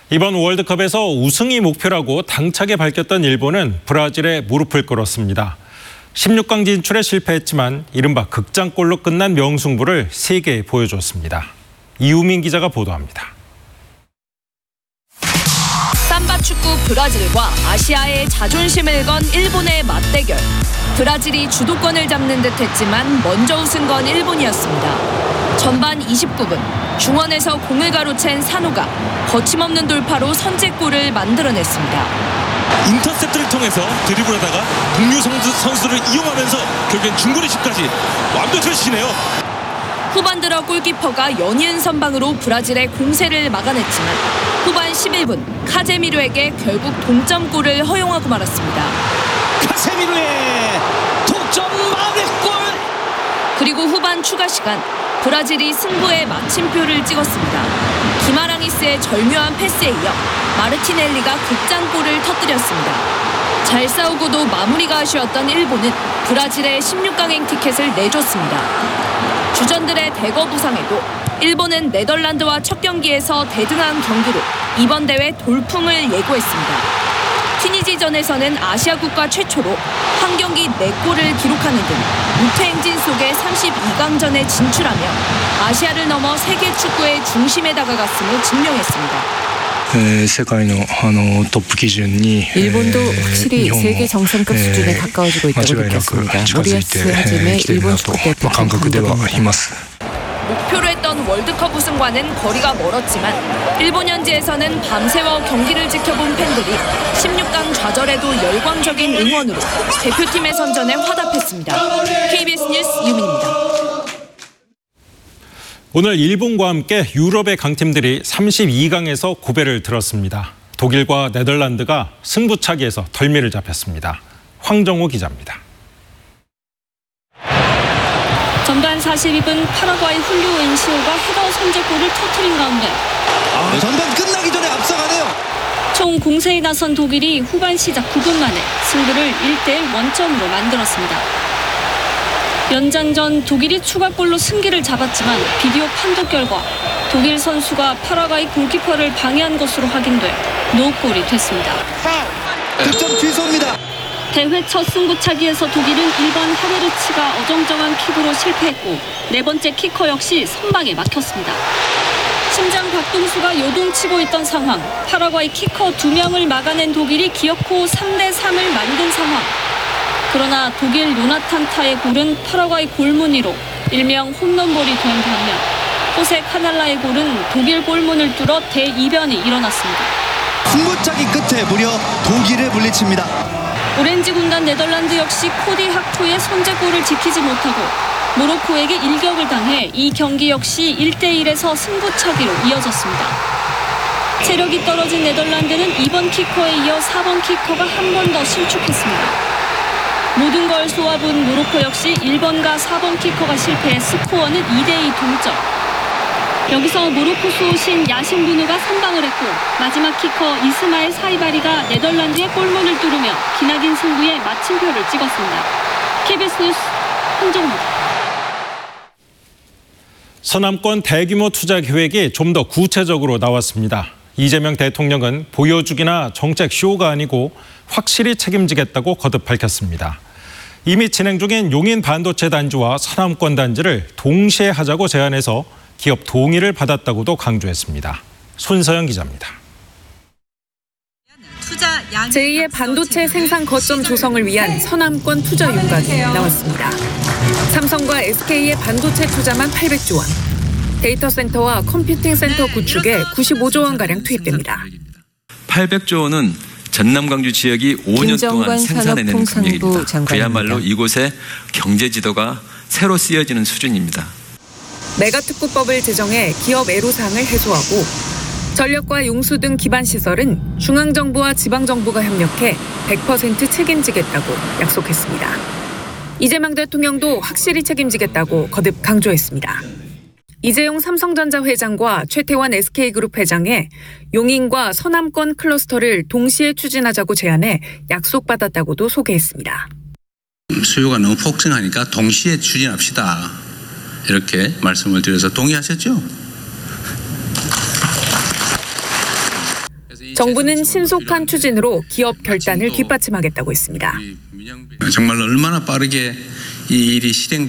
이번 월드컵에서 우승이 목표라고 당차게 밝혔던 일본은 브라질에 무릎을 꿇었습니다. 16강 진출에 실패했지만 이른바 극장골로 끝난 명승부를 세계에 보여줬습니다. 이우민 기자가 보도합니다. 삼바 축구 브라질과 아시아의 자존심을 건 일본의 맞대결. 브라질이 주도권을 잡는 듯했지만 먼저 웃은 건 일본이었습니다. 전반 29분 중원에서 공을 가로챈 산호가 거침없는 돌파로 선제골을 만들어냈습니다. 인터셉트를 통해서 드리블하다가 동료 선수를 이용하면서 결국엔 중거리슛까지 완벽히 치네요. 후반 들어 골키퍼가 연이은 선방으로 브라질의 공세를 막아냈지만 후반 11분 카제미르에게 결국 동점골을 허용하고 말았습니다. 카제미르의 동점 마무리골! 그리고 후반 추가 시간 브라질이 승부의 마침표를 찍었습니다. 기마랑이스의 절묘한 패스에 이어 마르티넬리가 극장골을 터뜨렸습니다. 잘 싸우고도 마무리가 아쉬웠던 일본은 브라질의 16강행 티켓을 내줬습니다. 주전들의 대거 부상에도 일본은 네덜란드와 첫 경기에서 대등한 경기로 이번 대회 돌풍을 예고했습니다. 튀니지전에서는 아시아 국가 최초로 한 경기 4골을 기록하는 등 무패행진 속에 32강전에 진출하며 아시아를 넘어 세계 축구의 중심에 다가갔음을 증명했습니다. 일본도 확실히 세계 정상급 수준에 가까워지고 있다고 느꼈습니다. 모리야스 하지메 일본 축구대표 감독입니다. 목표로 했던 월드컵 우승과는 거리가 멀었지만 일본 현지에서는 밤새워 경기를 지켜본 팬들이 16강 좌절에도 열광적인 응원으로 대표팀의 선전에 화답했습니다. KBS 뉴스 이유민입니다. 오늘 일본과 함께 유럽의 강팀들이 32강에서 고배를 들었습니다. 독일과 네덜란드가 승부차기에서 덜미를 잡혔습니다. 황정호 기자입니다. 전반 42분 파라과이 훌리오 엔시오가 헤더 선제골을 터뜨린 가운데 전반 끝나기 전에 앞서가네요. 총 공세에 나선 독일이 후반 시작 9분 만에 승부를 1대1 원점으로 만들었습니다. 연장전 독일이 추가골로 승기를 잡았지만 비디오 판독 결과 독일 선수가 파라과이 골키퍼를 방해한 것으로 확인돼 노골이 됐습니다. 득점 취소입니다. 대회 첫 승부차기에서 독일은 1번 하베르츠가 어정쩡한 킥으로 실패했고 네 번째 키커 역시 선방에 막혔습니다. 심장 박동수가 요동치고 있던 상황. 파라과이 키커 2명을 막아낸 독일이 기어코 3대3을 만든 상황. 그러나 독일 요나탄 타의 골은 파라과이 골문위로 일명 홈런볼이 된 반면 호세 카날라의 골은 독일 골문을 뚫어 대이변이 일어났습니다. 승부차기 끝에 무려 독일을 물리칩니다. 오렌지 군단 네덜란드 역시 코디 하쿠의 선제골을 지키지 못하고 모로코에게 일격을 당해 이 경기 역시 1대1에서 승부차기로 이어졌습니다. 체력이 떨어진 네덜란드는 2번 키커에 이어 4번 키커가 한 번 더 실축했습니다. 모든 걸 쏘아본 모로코 역시 1번과 4번 키커가 실패해 스코어는 2대2 동점. 여기서 모로코 수호신 야신 부누가 선방을 했고 마지막 키커 이스마엘 사이바리가 네덜란드의 골문을 뚫으며 기나긴 승부에 마침표를 찍었습니다. KBS 뉴스 황정호입니다. 서남권 대규모 투자 계획이 좀 더 구체적으로 나왔습니다. 이재명 대통령은 보여주기나 정책 쇼가 아니고 확실히 책임지겠다고 거듭 밝혔습니다. 이미 진행 중인 용인 반도체 단지와 서남권 단지를 동시에 하자고 제안해서 기업 동의를 받았다고도 강조했습니다. 손서영 기자입니다. 제2의 반도체 생산 거점 조성을 위한 서남권 투자 윤곽이 나왔습니다. 삼성과 SK의 반도체 투자만 800조 원, 데이터 센터와 컴퓨팅 센터 구축에 95조 원가량 투입됩니다. 800조 원은 전남 광주 지역이 5년 동안 생산해낸 금액입니다. 그야말로 이곳의 경제 지도가 새로 쓰여지는 수준입니다. 메가특구법을 제정해 기업 애로사항을 해소하고 전력과 용수 등 기반 시설은 중앙정부와 지방정부가 협력해 100% 책임지겠다고 약속했습니다. 이재명 대통령도 확실히 책임지겠다고 거듭 강조했습니다. 이재용 삼성전자 회장과 최태원 SK그룹 회장에 용인과 서남권 클러스터를 동시에 추진하자고 제안해 약속받았다고도 소개했습니다. 수요가 너무 폭증하니까 동시에 추진합시다. 이렇게 말씀을 드려서 동의하셨죠? 정부는 신속한 추진으로 기업 결단을 뒷받침하겠다고 했습니다. 정말 얼마나 빠르게 이 일이 실행